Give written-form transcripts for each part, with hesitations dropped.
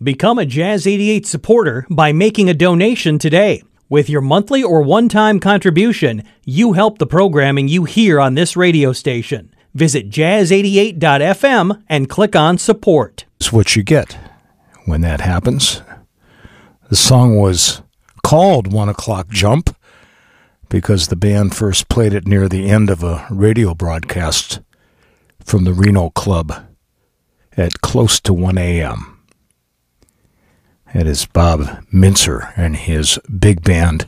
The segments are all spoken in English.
Become a Jazz 88 supporter by making a donation today. With your monthly or one-time contribution, you help the programming you hear on this radio station. Visit jazz88.fm and click on support. It's what you get when that happens. The song was called 1 O'Clock Jump because the band first played it near the end of a radio broadcast from the Reno Club at close to 1 a.m. It is Bob Mincer and his big band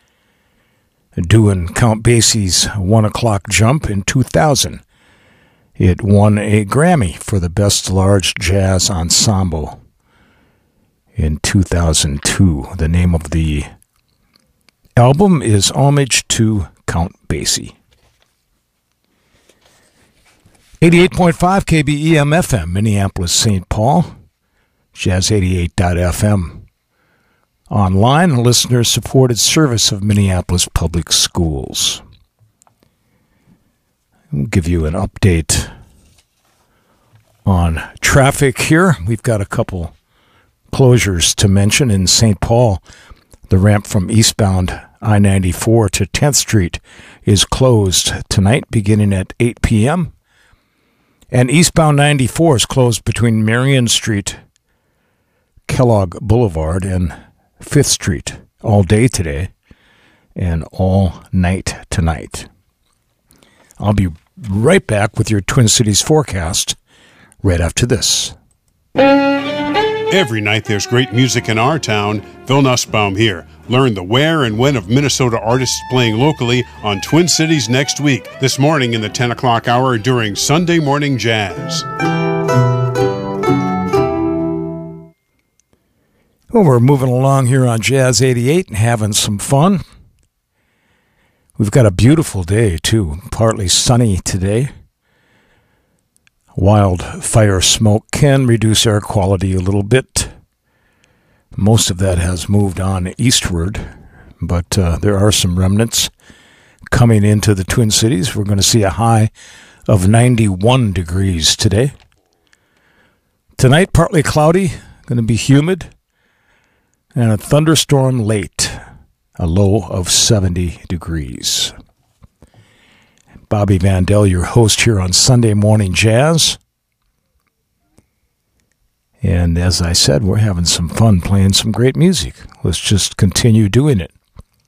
doing Count Basie's 1 O'Clock Jump in 2000. It won a Grammy for the Best Large Jazz Ensemble in 2002. The name of the album is Homage to Count Basie. 88.5 KBEM FM, Minneapolis, St. Paul. Jazz88.fm. Online, listener-supported service of Minneapolis Public Schools. We'll give you an update on traffic here. We've got a couple closures to mention. In St. Paul, the ramp from eastbound I-94 to 10th Street is closed tonight beginning at 8 p.m. And eastbound 94 is closed between Marion Street, Kellogg Boulevard, and 5th Street all day today and all night tonight. I'll be right back with your Twin Cities forecast right after this. Every night there's great music in our town. Phil Nussbaum here. Learn the where and when of Minnesota artists playing locally on Twin Cities next week. This morning in the 10 o'clock hour during Sunday Morning Jazz. Well, we're moving along here on Jazz 88 and having some fun. We've got a beautiful day, too. Partly sunny today. Wildfire smoke can reduce air quality a little bit. Most of that has moved on eastward, but there are some remnants coming into the Twin Cities. We're going to see a high of 91 degrees today. Tonight, partly cloudy, going to be humid. And a thunderstorm late, a low of 70 degrees. Bobby Vandell, your host here on Sunday Morning Jazz. And as I said, we're having some fun playing some great music. Let's just continue doing it.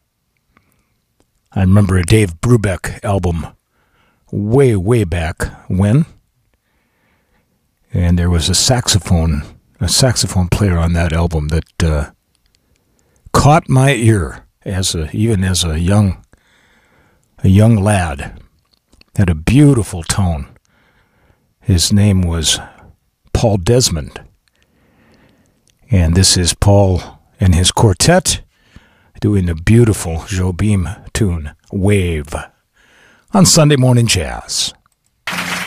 I remember a Dave Brubeck album way, way back when. And there was a saxophone player on that album that caught my ear even as a young lad. Had a beautiful tone. His name was Paul Desmond. And this is Paul and his quartet doing the beautiful Jobim tune, Wave, on Sunday Morning Jazz.